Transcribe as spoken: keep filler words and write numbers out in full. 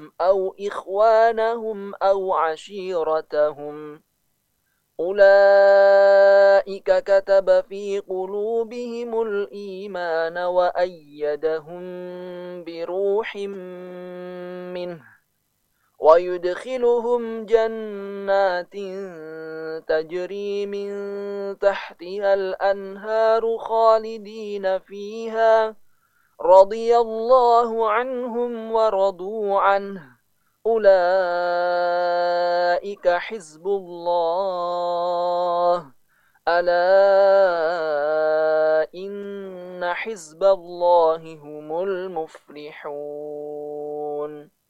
أو إخوانهم أو عشيرتهم أولئك كتب في قلوبهم الإيمان وأيدهم بروح منه ويدخلهم جنات تجري من تحتها الأنهار خالدين فيها رضي الله عنهم ورضوا عنه أولئك حزب الله ألا إن حزب الله هم المفلحون